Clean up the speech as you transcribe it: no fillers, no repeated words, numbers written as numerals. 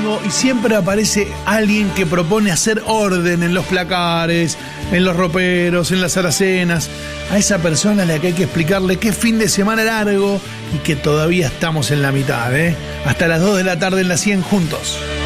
domingo y siempre aparece alguien que propone hacer orden en los placares, en los roperos, en las alacenas. A esa persona a la que hay que explicarle que es fin de semana largo y que todavía estamos en la mitad, ¿eh? Hasta las 2 de la tarde en la 100 juntos.